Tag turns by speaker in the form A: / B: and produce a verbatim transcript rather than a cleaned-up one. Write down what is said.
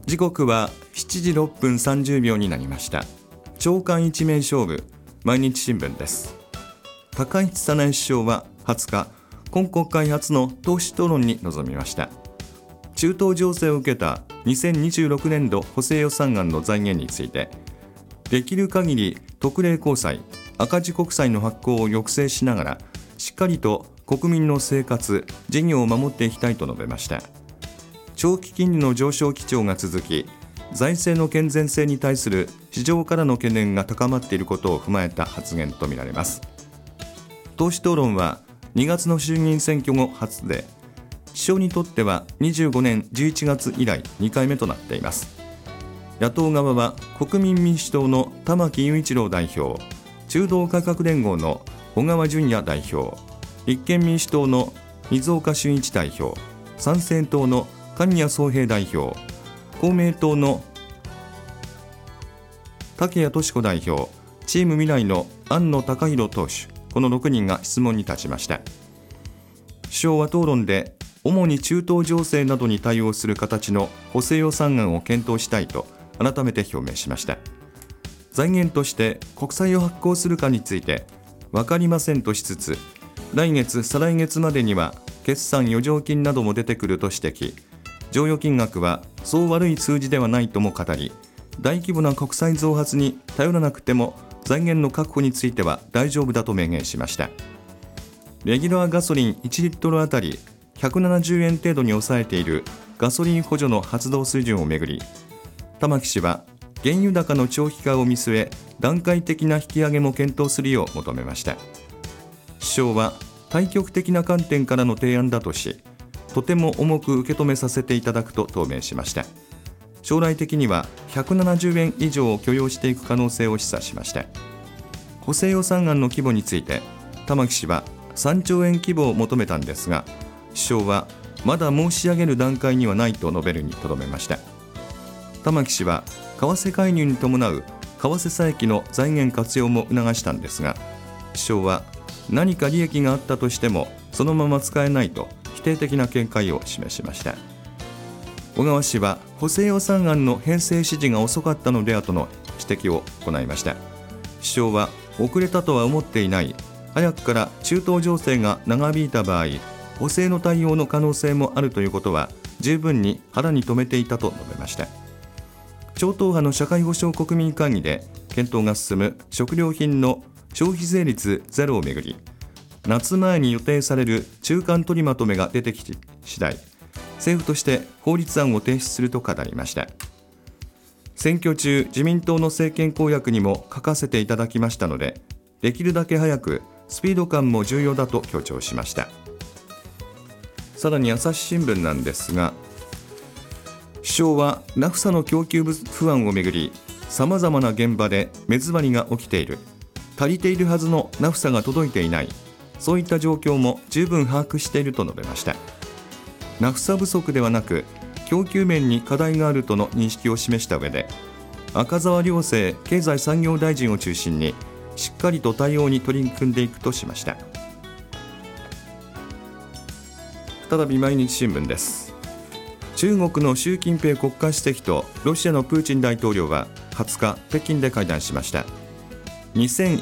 A: 時刻はしちじろっぷんさんじゅうびょうになりました。朝刊一面勝負、毎日新聞です。高市早苗首相ははつか、今国会初の党首討論に臨みました。中東情勢を受けたにせんにじゅうろくねんど補正予算案の財源について、できる限り特例公債、赤字国債の発行を抑制しながら、しっかりと国民の生活、事業を守っていきたいと述べました。長期金利の上昇基調が続き、財政の健全性に対する市場からの懸念が高まっていることを踏まえた発言とみられます。党首討論はにがつの衆議院選挙後初で、首相にとってはにじゅうごねんじゅういちがつ以来にかいめとなっています。野党側は国民民主党の玉木雄一郎代表、中道改革連合の小川淳也代表、立憲民主党の水岡俊一代表、参政党の神谷宗平代表、公明党の竹谷敏子代表、チーム未来の庵野貴博党首、このろくにんが質問に立ちました。首相は討論で、主に中東情勢などに対応する形の補正予算案を検討したいと改めて表明しました。財源として国債を発行するかについて分かりませんとしつつ、来月再来月までには決算余剰金なども出てくると指摘。剰余金額はそう悪い数字ではないとも語り、大規模な国債増発に頼らなくても財源の確保については大丈夫だと明言しました。レギュラーガソリンいちリットルあたりひゃくななじゅうえん程度に抑えているガソリン補助の発動水準をめぐり、玉木氏は原油高の長期化を見据え、段階的な引き上げも検討するよう求めました。首相は対極的な観点からの提案だとし、とても重く受け止めさせていただくと答弁しました。将来的にはひゃくななじゅうえん以上を許容していく可能性を示唆しました。補正予算案の規模について、玉木氏はさんちょうえん規模を求めたんですが、首相はまだ申し上げる段階にはないと述べるにとどめました。玉木氏は為替介入に伴う為替差益の財源活用も促したんですが、首相は何か利益があったとしてもそのまま使えないと否定的な見解を示しました。小川氏は補正予算案の編成指示が遅かったのではとの指摘を行いました。首相は遅れたとは思っていない、早くから中東情勢が長引いた場合、補正の対応の可能性もあるということは十分に腹に留めていたと述べました。超党派の社会保障国民会議で検討が進む食料品の消費税率ゼロをめぐり、夏前に予定される中間取りまとめが出てき次第、政府として法律案を提出すると語りました。選挙中、自民党の政権公約にも書かせていただきましたので、できるだけ早くスピード感も重要だと強調しました。さらに朝日新聞なんですが、首相はナフサの供給不安をめぐり、さまざまな現場で目詰まりが起きている、足りているはずのナフサが届いていない、そういった状況も十分把握していると述べました。ナフサ不足ではなく供給面に課題があるとの認識を示した上で、赤澤亮正経済産業大臣を中心にしっかりと対応に取り組んでいくとしました。再び毎日新聞です。中国の習近平国家主席とロシアのプーチン大統領ははつか北京で会談しました。